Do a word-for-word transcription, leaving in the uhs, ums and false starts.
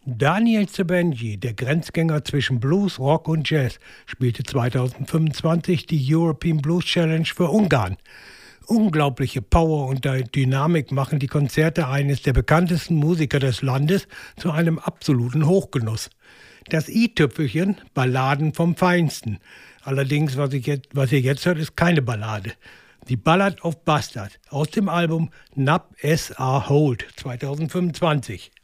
Daniel Zebenji, der Grenzgänger zwischen Blues, Rock und Jazz, spielte zweitausendfünfundzwanzig die European Blues Challenge für Ungarn. Unglaubliche Power und Dynamik machen die Konzerte eines der bekanntesten Musiker des Landes zu einem absoluten Hochgenuss. Das i-Tüpfelchen, Balladen vom Feinsten. Allerdings, was, ich jetzt, was ihr jetzt hört, ist keine Ballade. Die Ballad of Bastard aus dem Album Nab S A Holt zweitausendfünfundzwanzig.